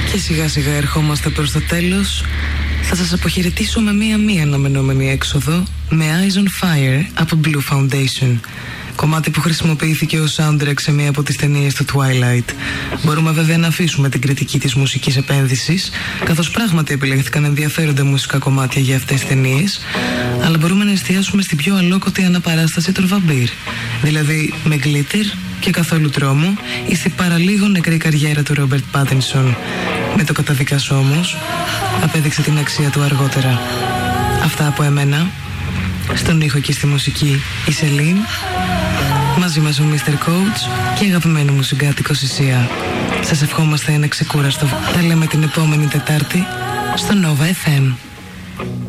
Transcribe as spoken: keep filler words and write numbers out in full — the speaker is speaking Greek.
Και σιγά σιγά ερχόμαστε προς το τέλος. Θα σας αποχαιρετήσω με μία μη αναμενόμενη έξοδο, με Eyes on Fire από Blue Foundation. Κομμάτι που χρησιμοποιήθηκε ως soundtrack σε μία από τις ταινίες του Twilight. Μπορούμε βέβαια να αφήσουμε την κριτική της μουσικής επένδυσης, καθώς πράγματι επιλέχθηκαν ενδιαφέροντα μουσικά κομμάτια για αυτές τις ταινίες, αλλά μπορούμε να εστιάσουμε στην πιο αλόκοτη αναπαράσταση των βαμπύρ. Δηλαδή με glitter και καθόλου τρόμο, ή στην παραλίγο νεκρή καριέρα του Ρόμπερτ Πάτινσον. Με το καταδικάσω όμως, απέδειξε την αξία του αργότερα. Αυτά από εμένα. Στον ήχο και στη μουσική η Σελήν, μαζί μας ο μίστερ Coach και αγαπημένο μου συγκάτοικος η Σία. Σας ευχόμαστε ένα ξεκούραστο. Τα λέμε την επόμενη Τετάρτη στο Nova εφ εμ.